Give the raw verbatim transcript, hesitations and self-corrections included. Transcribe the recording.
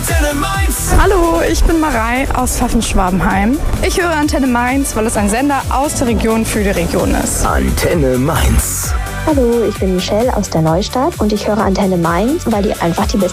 Antenne Mainz. Hallo, ich bin Marei aus Pfaffenschwabenheim. Ich höre Antenne Mainz, weil es ein Sender aus der Region für die Region ist. Antenne Mainz. Hallo, ich bin Michelle aus der Neustadt und ich höre Antenne Mainz, weil die einfach die beste